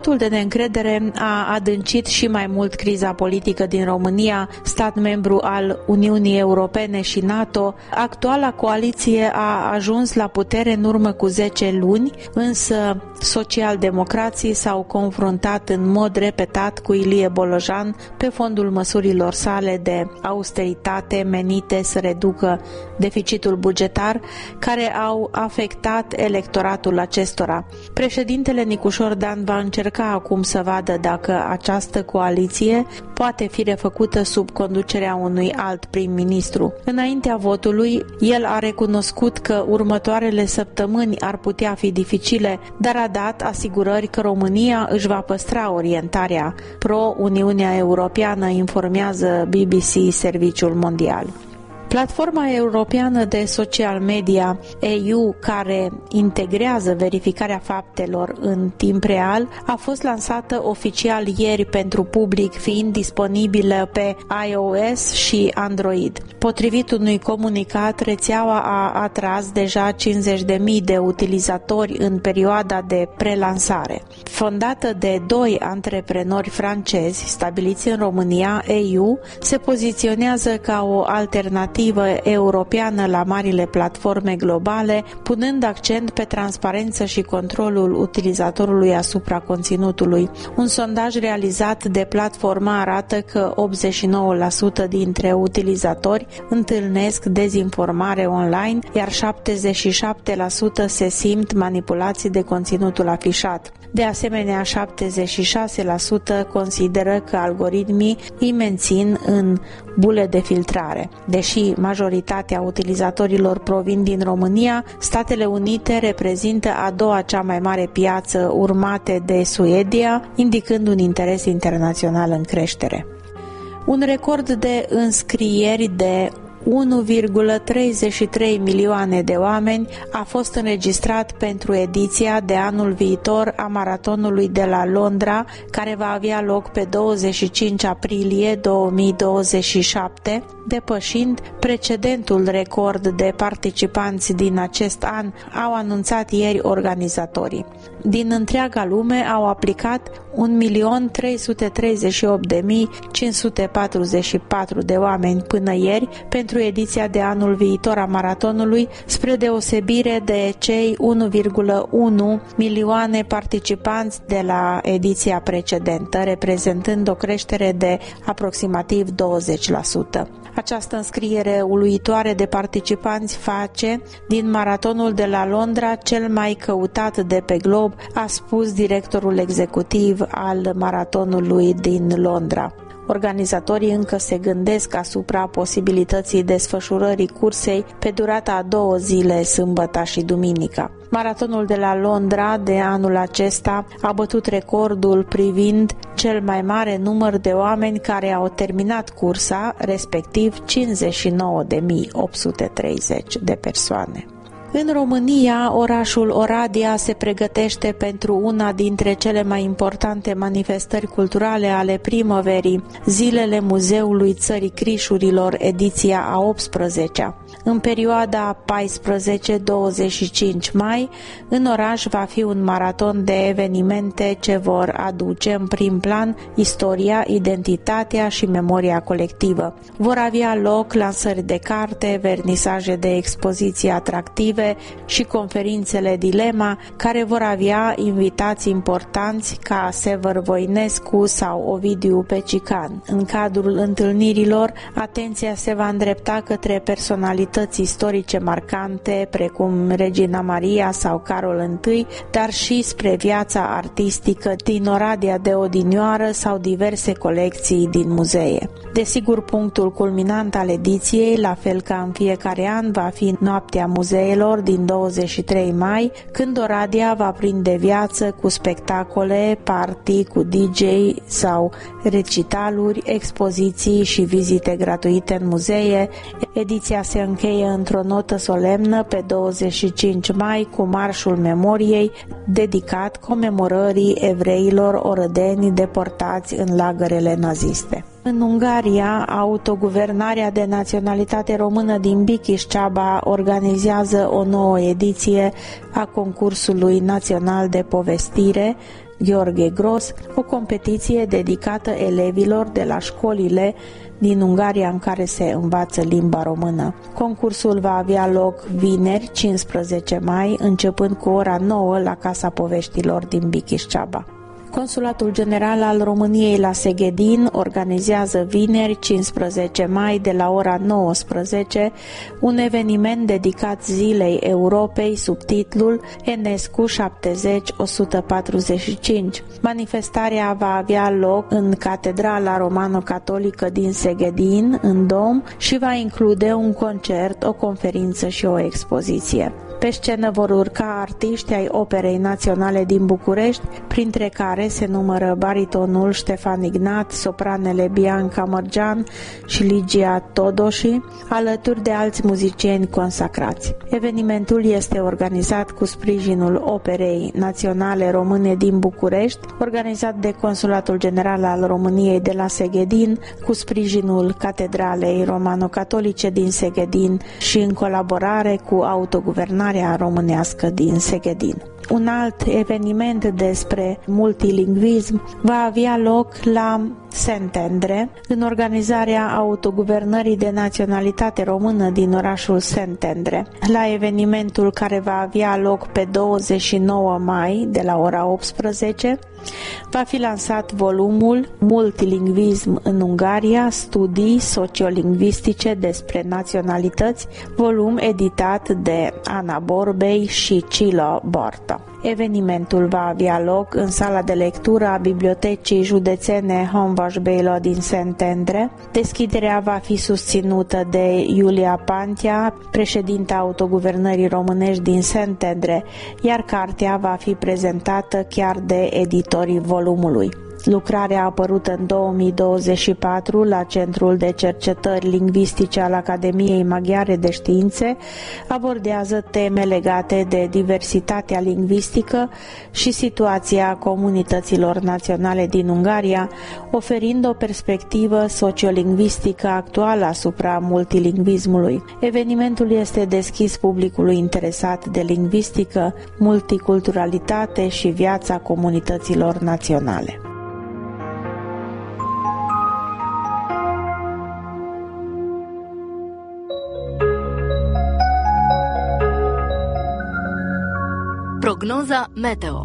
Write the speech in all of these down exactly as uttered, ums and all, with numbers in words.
Votul de neîncredere a adâncit și mai mult criza politică din România, stat membru al Uniunii Europene și NATO. Actuala coaliție a ajuns la putere în urmă cu zece luni, însă socialdemocrații s-au confruntat în mod repetat cu Ilie Bolojan pe fondul măsurilor sale de austeritate menite să reducă deficitul bugetar, care au afectat electoratul acestora. Președintele Nicușor Dan va încerca acum să vadă dacă această coaliție poate fi refăcută sub conducerea unui alt prim-ministru. Înaintea votului, el a recunoscut că următoarele săptămâni ar putea fi dificile, dar a dat asigurări că România își va păstra orientarea pro-Uniunea Europeană, informează B B C, Serviciul Mondial. Platforma europeană de social media E U, care integrează verificarea faptelor în timp real, a fost lansată oficial ieri pentru public, fiind disponibilă pe iOS și Android. Potrivit unui comunicat, rețeaua a atras deja cincizeci de mii de utilizatori în perioada de prelansare. Fondată de doi antreprenori francezi stabiliți în România, E U se poziționează ca o alternativă europeană la marile platforme globale, punând accent pe transparență și controlul utilizatorului asupra conținutului. Un sondaj realizat de platforma arată că optzeci și nouă la sută dintre utilizatori întâlnesc dezinformare online, iar șaptezeci și șapte la sută se simt manipulați de conținutul afișat. De asemenea, șaptezeci și șase la sută consideră că algoritmii îi mențin în bule de filtrare. Deși majoritatea utilizatorilor provin din România, Statele Unite reprezintă a doua cea mai mare piață, urmate de Suedia, indicând un interes internațional în creștere. Un record de înscrieri de unu virgulă treizeci și trei milioane de oameni a fost înregistrat pentru ediția de anul viitor a maratonului de la Londra, care va avea loc pe douăzeci și cinci aprilie două mii douăzeci și șapte, depășind precedentul record de participanți din acest an, au anunțat ieri organizatorii. Din întreaga lume au aplicat un milion trei sute treizeci și opt de mii cinci sute patruzeci și patru de oameni până ieri pentru ediția de anul viitor a maratonului, spre deosebire de cei unu virgulă unu milioane participanți de la ediția precedentă, reprezentând o creștere de aproximativ douăzeci la sută. Această înscriere uluitoare de participanți face din maratonul de la Londra cel mai căutat de pe glob, a spus directorul executiv al maratonului din Londra. Organizatorii încă se gândesc asupra posibilității desfășurării cursei pe durata a două zile, sâmbăta și duminica. Maratonul de la Londra de anul acesta a bătut recordul privind cel mai mare număr de oameni care au terminat cursa, respectiv cincizeci și nouă de mii opt sute treizeci de persoane. În România, orașul Oradea se pregătește pentru una dintre cele mai importante manifestări culturale ale primăverii, Zilele Muzeului Țării Crișurilor, ediția a optsprezecea. În perioada paisprezece douăzeci și cinci mai, în oraș va fi un maraton de evenimente ce vor aduce în prim plan istoria, identitatea și memoria colectivă. Vor avea loc lansări de carte, vernisaje de expoziții atractive și conferințele Dilema, care vor avea invitați importanți ca Sever Voinescu sau Ovidiu Pecican. În cadrul întâlnirilor, atenția se va îndrepta către personalități istorice marcante, precum Regina Maria sau Carol I, dar și spre viața artistică din Oradea de odinioară sau diverse colecții din muzee. Desigur, punctul culminant al ediției, la fel ca în fiecare an, va fi Noaptea Muzeelor din douăzeci și trei mai, când Oradea va prinde viață cu spectacole, party cu D J sau recitaluri, expoziții și vizite gratuite în muzee. Ediția se încheie într-o notă solemnă pe douăzeci și cinci mai cu Marșul Memoriei, dedicat comemorării evreilor orădeni deportați în lagărele naziste. În Ungaria, autoguvernarea de naționalitate română din Bikiș-Ceaba organizează o nouă ediție a concursului național de povestire, Gheorghe Gros, o competiție dedicată elevilor de la școlile din Ungaria în care se învață limba română. Concursul va avea loc vineri, cincisprezece mai, începând cu ora nouă la Casa Poveștilor din Bichiș-Ceaba. Consulatul General al României la Seghedin organizează vineri, cincisprezece mai, de la ora nouăsprezece, un eveniment dedicat Zilei Europei sub titlul Enescu șaptezeci o sută patruzeci și cinci. Manifestarea va avea loc în Catedrala Romano-Catolică din Seghedin, în Dom, și va include un concert, o conferință și o expoziție. Pe scenă vor urca artiști ai Operei Naționale din București, printre care se numără baritonul Ștefan Ignat, sopranele Bianca Mărgean și Ligia Todoși, alături de alți muzicieni consacrați. Evenimentul este organizat cu sprijinul Operei Naționale Române din București, organizat de Consulatul General al României de la Seghedin, cu sprijinul Catedralei Romano-Catolice din Seghedin și în colaborare cu Autoguvernarea românească din Seghedin. Un alt eveniment despre multilingvism va avea loc la Szentendre, în organizarea Autoguvernării de Naționalitate Română din orașul Szentendre. La evenimentul care va avea loc pe douăzeci și nouă mai, de la ora optsprezece, va fi lansat volumul Multilingvism în Ungaria, studii sociolingvistice despre naționalități, volum editat de Ana Borbei și Cilo Borta. Evenimentul va avea loc în sala de lectură a Bibliotecii Județene Honvaș-Bejlo din Szentendre. Deschiderea va fi susținută de Iulia Pantea, președinta Autoguvernării Românești din Szentendre, iar cartea va fi prezentată chiar de editorii volumului. Lucrarea a apărut în două mii douăzeci și patru la Centrul de Cercetări Lingvistice al Academiei Maghiare de Științe, abordează teme legate de diversitatea lingvistică și situația comunităților naționale din Ungaria, oferind o perspectivă sociolingvistică actuală asupra multilingvismului. Evenimentul este deschis publicului interesat de lingvistică, multiculturalitate și viața comunităților naționale. Prognoza meteo.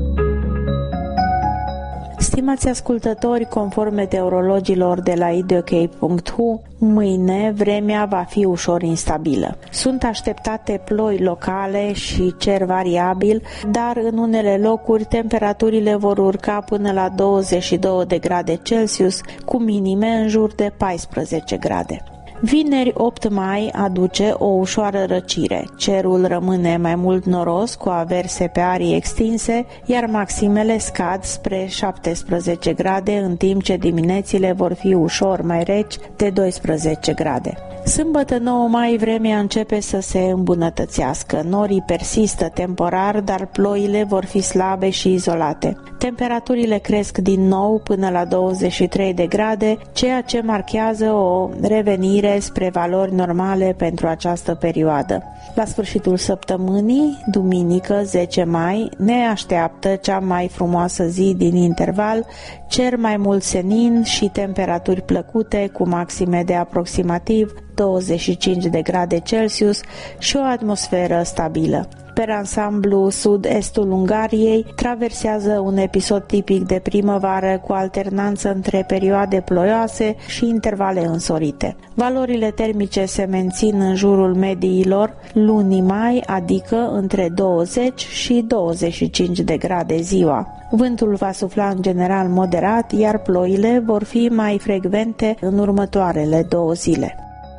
Stimați ascultători, conform meteorologilor de la ideokay punct hu, mâine vremea va fi ușor instabilă. Sunt așteptate ploi locale și cer variabil, dar în unele locuri temperaturile vor urca până la douăzeci și două de grade Celsius, cu minime în jur de paisprezece grade. Vineri opt mai aduce o ușoară răcire. Cerul rămâne mai mult noros, cu averse pe arii extinse, iar maximele scad spre șaptesprezece grade, în timp ce diminețile vor fi ușor mai reci, de doisprezece grade. Sâmbătă nouă mai vremea începe să se îmbunătățească. Norii persistă temporar, dar ploile vor fi slabe și izolate. Temperaturile cresc din nou până la douăzeci și trei de grade, ceea ce marchează o revenire spre valori normale pentru această perioadă. La sfârșitul săptămânii, duminică zece mai, ne așteaptă cea mai frumoasă zi din interval, cer mai mult senin și temperaturi plăcute, cu maxime de aproximativ douăzeci și cinci de grade Celsius și o atmosferă stabilă. Per ansamblu, sud-estul Ungariei traversează un episod tipic de primăvară, cu alternanță între perioade ploioase și intervale însorite. Valorile termice se mențin în jurul mediilor lunii mai, adică între douăzeci și douăzeci și cinci de grade ziua. Vântul va sufla în general moderat, iar ploile vor fi mai frecvente în următoarele două zile.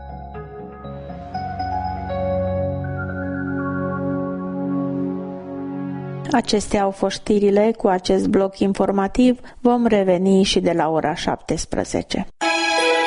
Acestea au fost știrile cu acest bloc informativ. Vom reveni și de la ora șaptesprezece.